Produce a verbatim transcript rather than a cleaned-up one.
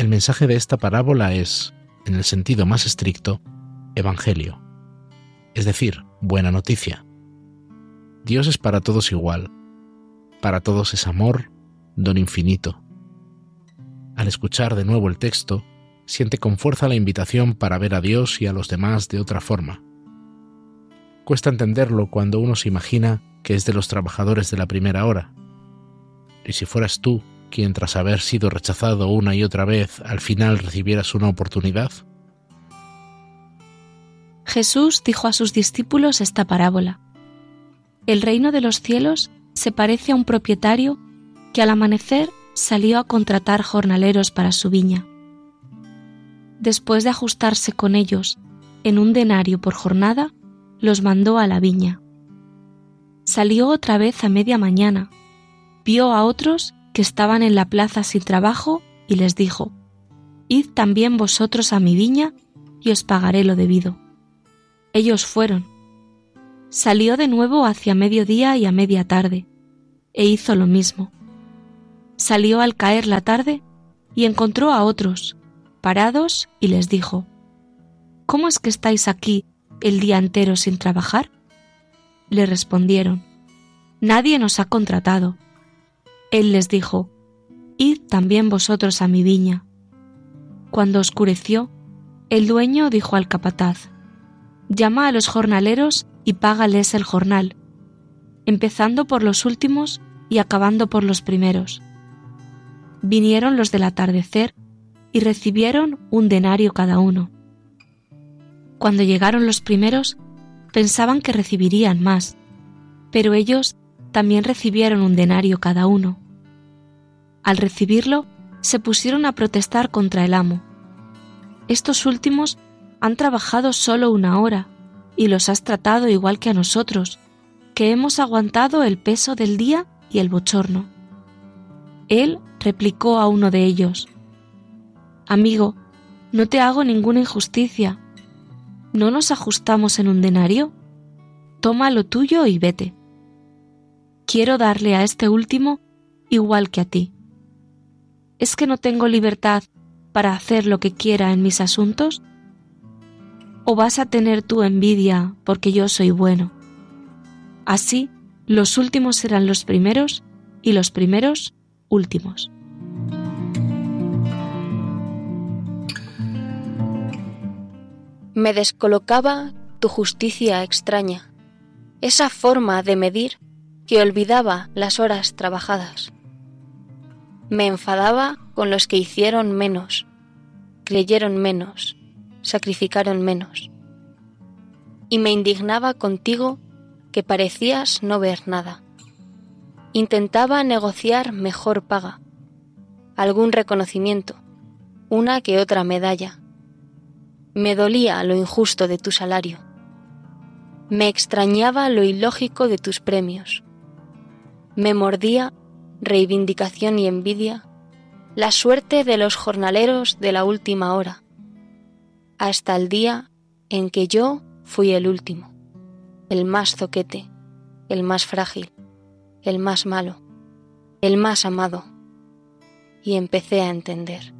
el mensaje de esta parábola es, en el sentido más estricto, evangelio, es decir, buena noticia. Dios es para todos igual, para todos es amor, don infinito. Al escuchar de nuevo el texto, siente con fuerza la invitación para ver a Dios y a los demás de otra forma. Cuesta entenderlo cuando uno se imagina que es de los trabajadores de la primera hora. Y si fueras tú quien, tras haber sido rechazado una y otra vez, al final recibieras una oportunidad. Jesús dijo a sus discípulos esta parábola. El reino de los cielos se parece a un propietario que al amanecer salió a contratar jornaleros para su viña. Después de ajustarse con ellos en un denario por jornada, los mandó a la viña. Salió otra vez a media mañana, vio a otros que estaban en la plaza sin trabajo y les dijo: «Id también vosotros a mi viña y os pagaré lo debido». Ellos fueron. Salió de nuevo hacia mediodía y a media tarde, e hizo lo mismo. Salió al caer la tarde y encontró a otros, parados, y les dijo: «¿Cómo es que estáis aquí el día entero sin trabajar?» Le respondieron: «Nadie nos ha contratado». Él les dijo: «Id también vosotros a mi viña». Cuando oscureció, el dueño dijo al capataz: «Llama a los jornaleros y págales el jornal, empezando por los últimos y acabando por los primeros». Vinieron los del atardecer y recibieron un denario cada uno. Cuando llegaron los primeros, pensaban que recibirían más, pero ellos también recibieron un denario cada uno. Al recibirlo, se pusieron a protestar contra el amo. «Estos últimos han trabajado solo una hora y los has tratado igual que a nosotros, que hemos aguantado el peso del día y el bochorno». Él replicó a uno de ellos: «Amigo, no te hago ninguna injusticia. ¿No nos ajustamos en un denario? Toma lo tuyo y vete. Quiero darle a este último igual que a ti. ¿Es que no tengo libertad para hacer lo que quiera en mis asuntos? ¿O vas a tener tú envidia porque yo soy bueno? Así, los últimos serán los primeros y los primeros últimos». Me descolocaba tu justicia extraña, esa forma de medir que olvidaba las horas trabajadas. Me enfadaba con los que hicieron menos, creyeron menos, sacrificaron menos. Y me indignaba contigo que parecías no ver nada. Intentaba negociar mejor paga, algún reconocimiento, una que otra medalla. Me dolía lo injusto de tu salario. Me extrañaba lo ilógico de tus premios. Me mordía, reivindicación y envidia, la suerte de los jornaleros de la última hora, hasta el día en que yo fui el último, el más zoquete, el más frágil, el más malo, el más amado, y empecé a entender.